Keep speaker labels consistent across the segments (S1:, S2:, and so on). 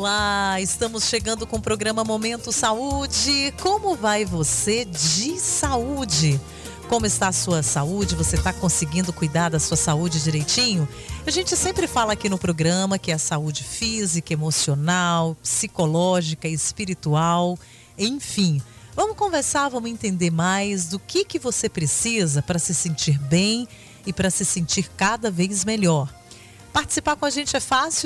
S1: Olá, estamos chegando com o programa Momento Saúde. Como vai você de saúde? Como está a sua saúde? Você está conseguindo cuidar da sua saúde direitinho? A gente sempre fala aqui no programa que é a saúde física, emocional, psicológica, espiritual, enfim. Vamos conversar, vamos entender mais do que você precisa para se sentir bem e para se sentir cada vez melhor. Participar com a gente é fácil,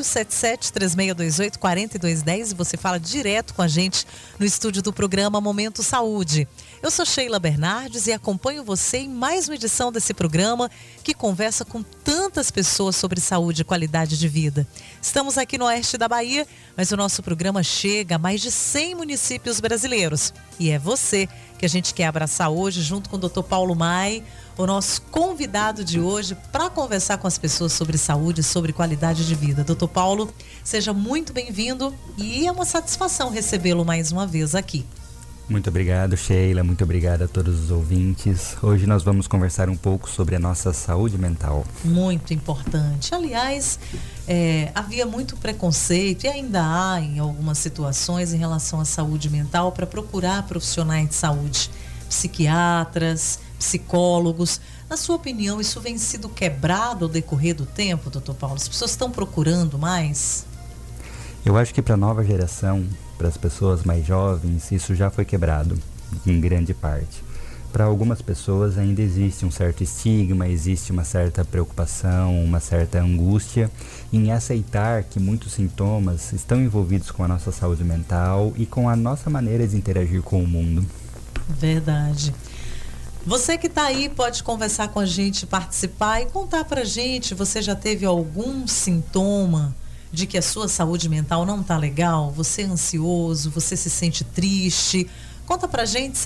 S1: 7736284210, e você fala direto com a gente no estúdio do programa Momento Saúde. Eu sou Sheila Bernardes e acompanho você em mais uma edição desse programa que conversa com tantas pessoas sobre saúde e qualidade de vida. Estamos aqui no oeste da Bahia, mas o nosso programa chega a mais de 100 municípios brasileiros. E é você que a gente quer abraçar hoje, junto com o Dr. Paulo Mai, o nosso convidado de hoje, para conversar com as pessoas sobre saúde e sobre qualidade de vida. Dr. Paulo, seja muito bem-vindo e é uma satisfação recebê-lo mais uma vez aqui.
S2: Muito obrigado, Sheila. Muito obrigado a todos os ouvintes. Hoje nós vamos conversar um pouco sobre a nossa saúde mental.
S1: Muito importante. Aliás, havia muito preconceito e ainda há em algumas situações em relação à saúde mental para procurar profissionais de saúde, psiquiatras, psicólogos. Na sua opinião, isso vem sido quebrado ao decorrer do tempo, Dr. Paulo? As pessoas estão procurando mais?
S2: Eu acho que para a nova geração, para as pessoas mais jovens, isso já foi quebrado, em grande parte. Para algumas pessoas ainda existe um certo estigma, existe uma certa preocupação, uma certa angústia em aceitar que muitos sintomas estão envolvidos com a nossa saúde mental e com a nossa maneira de interagir com o mundo.
S1: Verdade. Você que está aí pode conversar com a gente, participar e contar pra gente, você já teve algum sintoma de que a sua saúde mental não está legal? Você é ansioso, você se sente triste? Conta pra gente,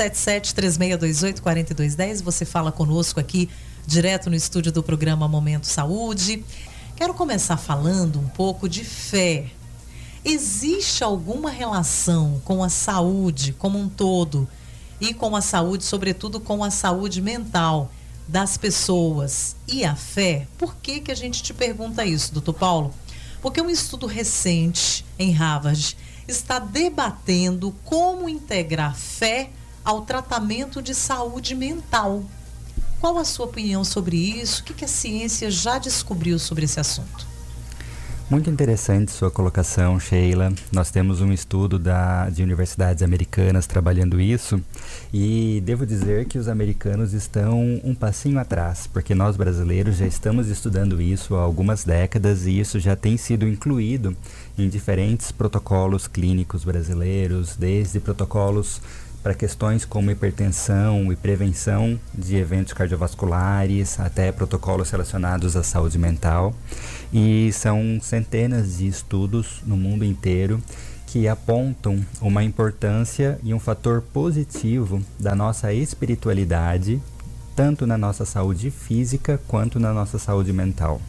S1: 7736284210, você fala conosco aqui, direto no estúdio do programa Momento Saúde. Quero começar falando um pouco de fé. Existe alguma relação com a saúde como um todo e com a saúde, sobretudo com a saúde mental das pessoas e a fé? Por que a gente te pergunta isso, doutor Paulo? Porque um estudo recente em Harvard está debatendo como integrar fé ao tratamento de saúde mental. Qual a sua opinião sobre isso? O que a ciência já descobriu sobre esse assunto?
S2: Muito interessante sua colocação, Sheila. Nós temos um estudo de universidades americanas trabalhando isso e devo dizer que os americanos estão um passinho atrás, porque nós brasileiros já estamos estudando isso há algumas décadas e isso já tem sido incluído em diferentes protocolos clínicos brasileiros, desde protocolos para questões como hipertensão e prevenção de eventos cardiovasculares, até protocolos relacionados à saúde mental. E são centenas de estudos no mundo inteiro que apontam uma importância e um fator positivo da nossa espiritualidade, tanto na nossa saúde física quanto na nossa saúde mental.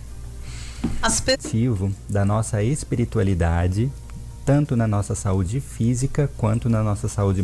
S2: Positivo da nossa espiritualidade, tanto na nossa saúde física quanto na nossa saúde